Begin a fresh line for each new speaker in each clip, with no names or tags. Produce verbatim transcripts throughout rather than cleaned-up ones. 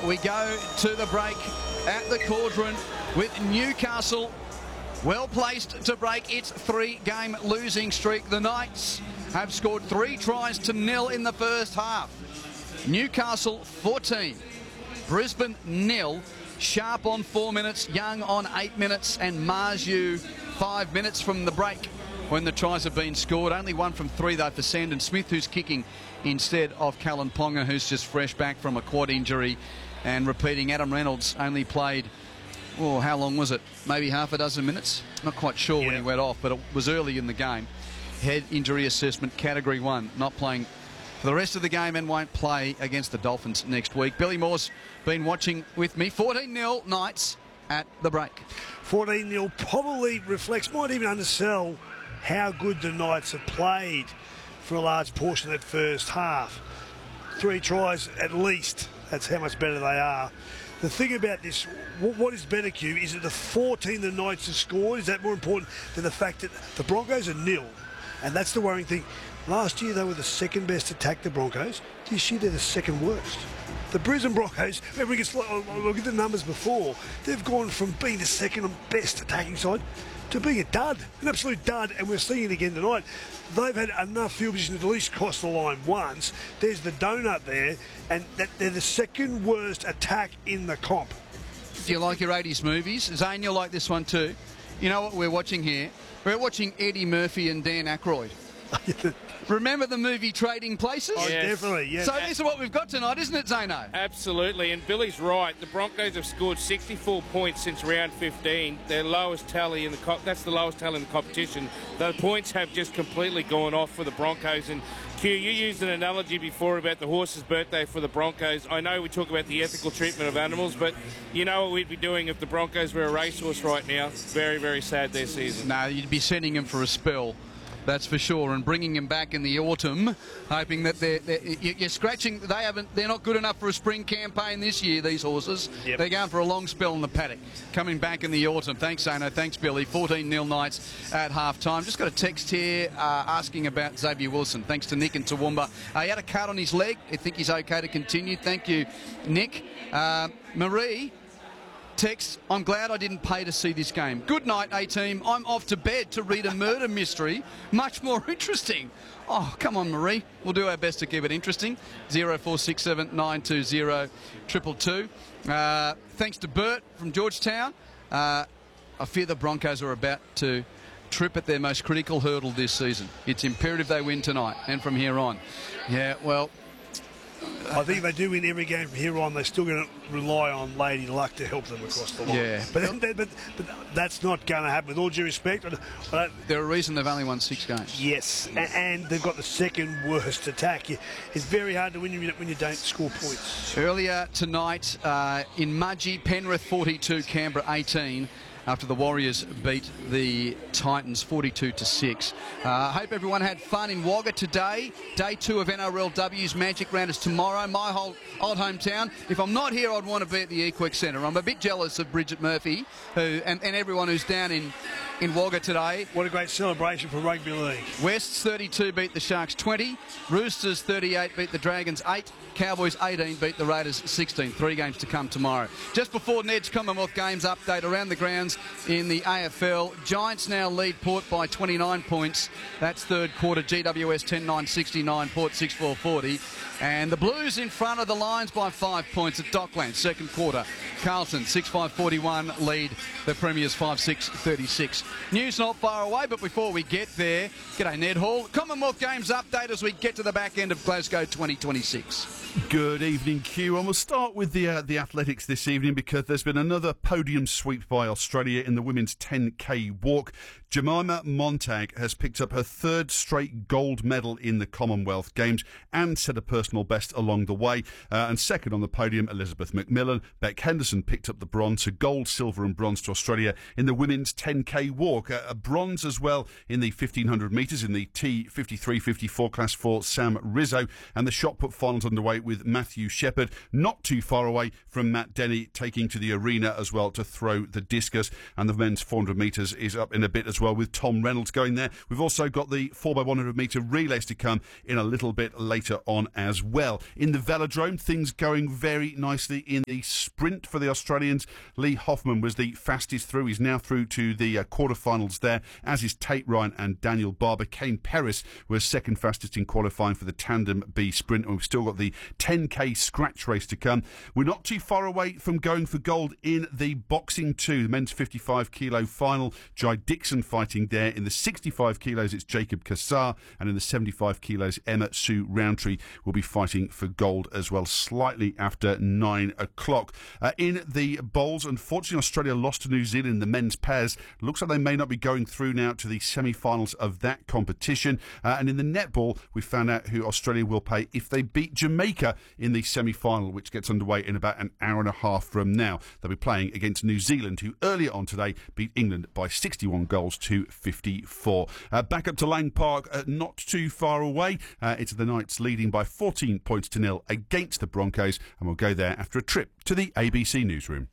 we go to the break at the Cauldron with Newcastle well placed to break its three-game losing streak. The Knights have scored three tries to nil in the first half. Newcastle fourteen, Brisbane nil, Sharp on four minutes, Young on eight minutes, and Marju five minutes from the break when the tries have been scored. Only one from three though for Sandon Smith, who's kicking instead of Callan Ponga, who's just fresh back from a quad injury. And repeating, Adam Reynolds only played, oh, how long was it? Maybe half a dozen minutes? Not quite sure yeah. when he went off, but it was early in the game. Head injury assessment, category one, not playing for the rest of the game and won't play against the Dolphins next week. Billy Moore's been watching with me. fourteen nil Knights at the break.
fourteen nil probably reflects, might even undersell how good the Knights have played for a large portion of that first half. Three tries at least. That's how much better they are. The thing about this, what is better, Q, is that the fourteen the Knights have scored, is that more important than the fact that the Broncos are nil? And that's the worrying thing. Last year they were the second best attack, the Broncos. This year they're the second worst. The Brisbane Broncos, remember, look at the numbers before, they've gone from being the second best attacking side to being a dud, an absolute dud, and we're seeing it again tonight. They've had enough field position to at least cross the line once. There's the donut there, and that they're the second worst attack in the comp.
Do you like your eighties movies? Zane, you'll like this one too. You know what we're watching here? We're watching Eddie Murphy and Dan Aykroyd. Remember the movie Trading Places?
Oh, yes. Definitely, yes.
So this is what we've got tonight, isn't it, Zano?
Absolutely, and Billy's right. The Broncos have scored sixty-four points since round fifteen. Their lowest tally in the co- that's the lowest tally in the competition. The points have just completely gone off for the Broncos. And Q, you used an analogy before about the horse's birthday for the Broncos. I know we talk about the ethical treatment of animals, but you know what we'd be doing if the Broncos were a racehorse right now. Very, very sad their season.
No, you'd be sending them for a spell. That's for sure, and bringing him back in the autumn, hoping that they're, they're you're scratching. They haven't. They're not good enough for a spring campaign this year. These horses. Yep. They're going for a long spell in the paddock. Coming back in the autumn. Thanks, Zano. Thanks, Billy. fourteen nil Knights at half time. Just got a text here uh, asking about Xavier Wilson. Thanks to Nick and Toowoomba. Uh, he had a cut on his leg. I think he's okay to continue. Thank you, Nick. Uh, Marie. Text, I'm glad I didn't pay to see this game. Good night, A-Team. I'm off to bed to read a murder mystery. Much more interesting. Oh, come on, Marie. We'll do our best to keep it interesting. zero four six seven nine two zero two two two. Uh, thanks to Bert from Georgetown. Uh, I fear the Broncos are about to trip at their most critical hurdle this season. It's imperative they win tonight and from here on. Yeah, well...
I think if they do win every game from here on, they're still going to rely on Lady Luck to help them across the line.
Yeah.
But, but, but, but that's not going to happen, with all due respect. But
There's a reason they've only won six games.
Yes, and, and they've got the second worst attack. It's very hard to win when you don't score points.
Earlier tonight uh, in Mudgee, Penrith forty-two, Canberra eighteen. After the Warriors beat the Titans forty-two to six. I uh, hope everyone had fun in Wagga today. Day two of N R L W's Magic Round is tomorrow. My whole old hometown. If I'm not here, I'd want to be at the Equex Centre. I'm a bit jealous of Bridget Murphy who, and, and everyone who's down in, in Wagga today.
What a great celebration for rugby league.
Wests thirty-two beat the Sharks twenty. Roosters thirty-eight beat the Dragons eight. Cowboys eighteen beat the Raiders sixteen. Three games to come tomorrow. Just before Ned's Commonwealth Games update around the grounds in the A F L. Giants now lead Port by twenty-nine points. That's third quarter. G W S ten nine sixty-nine. Port six four forty. And the Blues in front of the Lions by five points at Dockland. Second quarter. Carlton six five forty-one lead the Premiers five six thirty-six. News not far away, but before we get there, g'day Ned Hall. Commonwealth Games update as we get to the back end of Glasgow twenty twenty-six.
Good evening, Q. And we'll start with the uh, the athletics this evening because there's been another podium sweep by Australia in the women's ten K walk. Jemima Montag has picked up her third straight gold medal in the Commonwealth Games and set a personal best along the way. Uh, and second on the podium, Elizabeth McMillan. Beck Henderson picked up the bronze, so gold, silver and bronze to Australia in the women's ten K walk. walk. A, a bronze as well in the fifteen hundred metres in the T fifty-three fifty-four class for Sam Rizzo. And the shot put finals underway with Matthew Shepherd, not too far away from Matt Denny, taking to the arena as well to throw the discus. And the men's four hundred metres is up in a bit as well with Tom Reynolds going there. We've also got the four by one hundred metre relays to come in a little bit later on as well. In the velodrome, things going very nicely in the sprint for the Australians. Lee Hoffman was the fastest through. He's now through to the uh, quarterfinals there, as is Tate Ryan and Daniel Barber. Kane Perris was second fastest in qualifying for the Tandem B sprint, and we've still got the ten K scratch race to come. We're not too far away from going for gold in the boxing too. The men's fifty-five kilo final, Jai Dixon fighting there. In the sixty-five kilos, it's Jacob Kassar, and in the seventy-five kilos, Emma Sue Roundtree will be fighting for gold as well, slightly after nine o'clock. Uh, in the bowls, unfortunately, Australia lost to New Zealand in the men's pairs. Looks like they may not be going through now to the semi-finals of that competition. Uh, and in the netball, we found out who Australia will play if they beat Jamaica in the semi-final, which gets underway in about an hour and a half from now. They'll be playing against New Zealand, who earlier on today beat England by sixty-one goals to fifty-four. Uh, back up to Lang Park, uh, not too far away. Uh, it's the Knights leading by fourteen points to nil against the Broncos, and we'll go there after a trip to the A B C newsroom.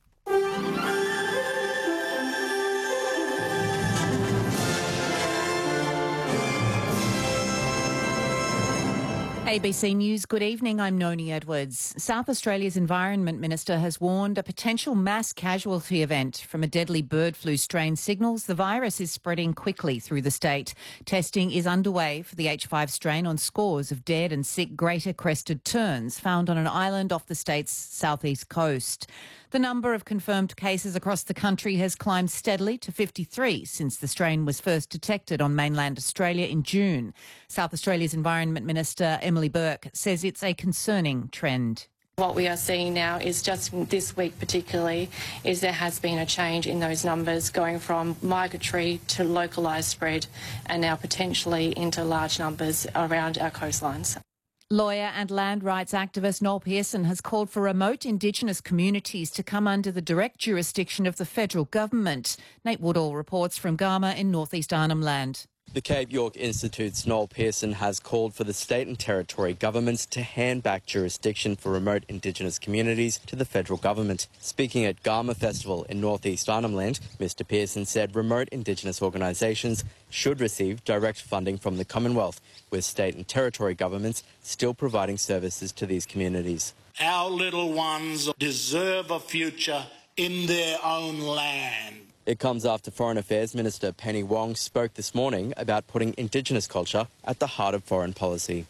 A B C News, good evening. I'm Noni Edwards. South Australia's Environment Minister has warned a potential mass casualty event from a deadly bird flu strain signals the virus is spreading quickly through the state. Testing is underway for the H five strain on scores of dead and sick greater crested terns found on an island off the state's southeast coast. The number of confirmed cases across the country has climbed steadily to fifty-three since the strain was first detected on mainland Australia in June. South Australia's Environment Minister Emily Burke says it's a concerning trend.
What we are seeing now is just this week particularly is there has been a change in those numbers going from migratory to localised spread and now potentially into large numbers around our coastlines.
Lawyer and land rights activist Noel Pearson has called for remote Indigenous communities to come under the direct jurisdiction of the federal government. Nate Woodall reports from Garma in northeast Arnhem Land.
The Cape York Institute's Noel Pearson has called for the state and territory governments to hand back jurisdiction for remote Indigenous communities to the federal government. Speaking at Garma Festival in northeast Arnhem Land, Mister Pearson said remote Indigenous organisations should receive direct funding from the Commonwealth, with state and territory governments still providing services to these communities.
Our little ones deserve a future in their own land.
It comes after Foreign Affairs Minister Penny Wong spoke this morning about putting Indigenous culture at the heart of foreign policy.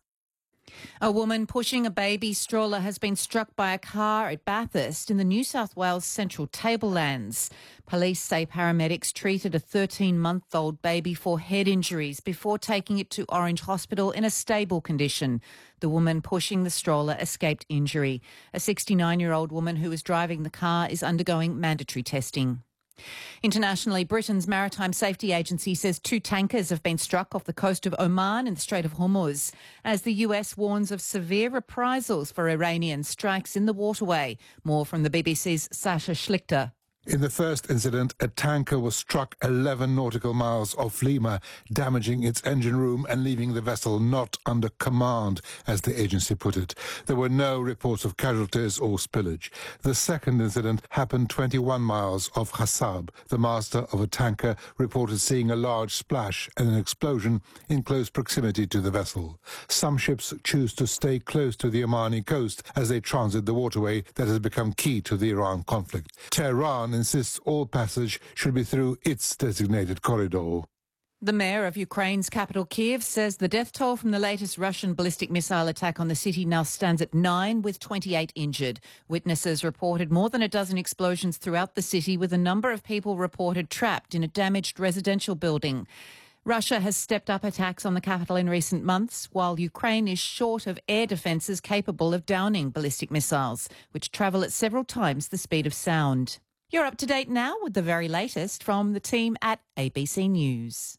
A woman pushing a baby stroller has been struck by a car at Bathurst in the New South Wales Central Tablelands. Police say paramedics treated a thirteen-month-old baby for head injuries before taking it to Orange Hospital in a stable condition. The woman pushing the stroller escaped injury. A sixty-nine-year-old woman who was driving the car is undergoing mandatory testing. Internationally, Britain's Maritime Safety Agency says two tankers have been struck off the coast of Oman in the Strait of Hormuz, as the U S warns of severe reprisals for Iranian strikes in the waterway. More from the B B C's Sasha Schlichter.
In the first incident, a tanker was struck eleven nautical miles off Lima, damaging its engine room and leaving the vessel not under command, as the agency put it. There were no reports of casualties or spillage. The second incident happened twenty-one miles off Hassab. The master of a tanker reported seeing a large splash and an explosion in close proximity to the vessel. Some ships choose to stay close to the Omani coast as they transit the waterway that has become key to the Iran conflict. Tehran insists all passage should be through its designated corridor.
The mayor of Ukraine's capital, Kiev, says the death toll from the latest Russian ballistic missile attack on the city now stands at nine, with twenty-eight injured. Witnesses reported more than a dozen explosions throughout the city, with a number of people reported trapped in a damaged residential building. Russia has stepped up attacks on the capital in recent months, while Ukraine is short of air defences capable of downing ballistic missiles, which travel at several times the speed of sound. You're up to date now with the very latest from the team at A B C News.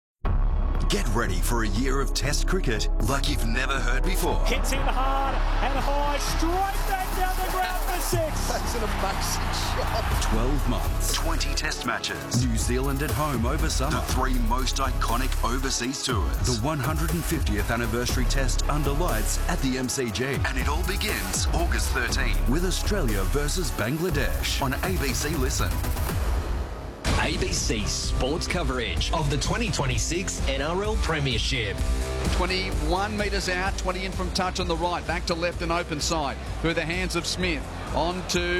Get ready for a year of Test cricket like you've never heard before.
Hits in hard and high, straight back down the ground for six.
was an amazing shot.
twelve months, twenty test matches. New Zealand at home over summer. The three most iconic overseas tours. The one hundred fiftieth anniversary test under lights at the M C G. And it all begins August thirteenth with Australia versus Bangladesh on A B C Listen.
A B C sports coverage of the twenty twenty-six N R L Premiership.
twenty-one metres out, twenty in from touch on the right, back to left and open side through the hands of Smith. On to